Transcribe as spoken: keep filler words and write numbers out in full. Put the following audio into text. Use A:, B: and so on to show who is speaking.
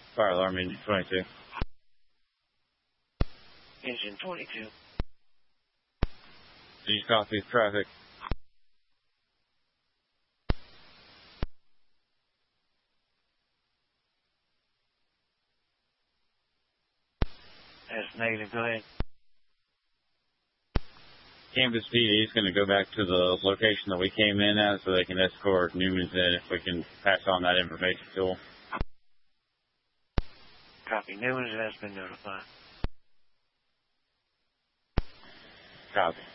A: Fire alarm, engine twenty-two.
B: Engine twenty-two.
A: Did you copy traffic?
B: That's negative, go ahead.
A: Campus P D is going to go back to the location that we came in at so they can escort Newman's in if we can pass on that information to them.
B: Copy. Newman's has been notified.
A: Copy.